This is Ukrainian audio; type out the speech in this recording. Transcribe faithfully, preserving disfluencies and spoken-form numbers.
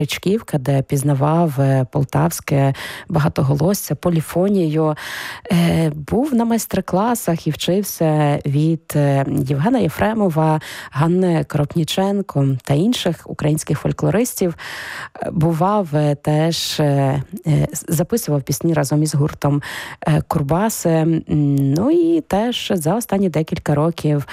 Річківка, де пізнавав полтавське багатоголосся, поліфонію. Був на майстер-класах і вчився від Євгена Єфремова, Ганни Коропніченко та інших українських фольклористів. Бував теж, записував пісні разом із гуртом Курбаси. Ну і теж за останні декілька років